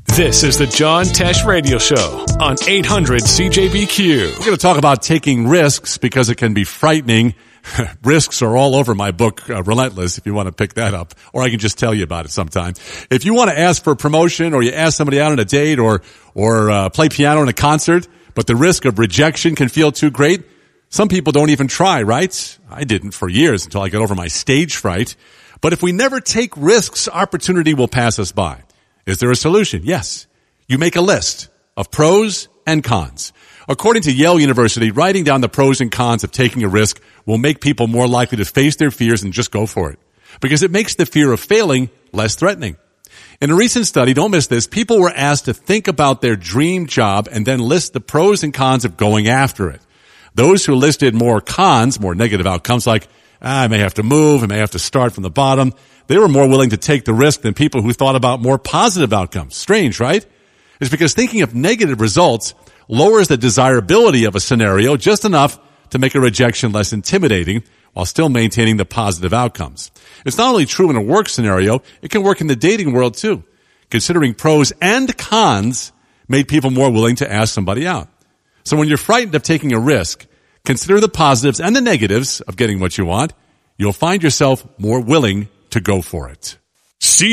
This is the John Tesh Radio Show on 800 CJBQ. We're going to talk about taking risks because it can be frightening. Risks are all over my book, Relentless, if you want to pick that up. Or I can just tell you about it sometime. If you want to ask for a promotion or you ask somebody out on a date or play piano in a concert, but the risk of rejection can feel too great, some people don't even try, right? I didn't for years until I got over my stage fright. But if we never take risks, opportunity will pass us by. Is there a solution? Yes. You make a list of pros and cons. According to Yale University, writing down the pros and cons of taking a risk will make people more likely to face their fears and just go for it, because it makes the fear of failing less threatening. In a recent study, don't miss this, people were asked to think about their dream job and then list the pros and cons of going after it. Those who listed more cons, more negative outcomes, like, I may have to move, I may have to start from the bottom, they were more willing to take the risk than people who thought about more positive outcomes. Strange, right? It's because thinking of negative results lowers the desirability of a scenario just enough to make a rejection less intimidating while still maintaining the positive outcomes. It's not only true in a work scenario, it can work in the dating world too. Considering pros and cons made people more willing to ask somebody out. So when you're frightened of taking a risk, consider the positives and the negatives of getting what you want. You'll find yourself more willing to go for it.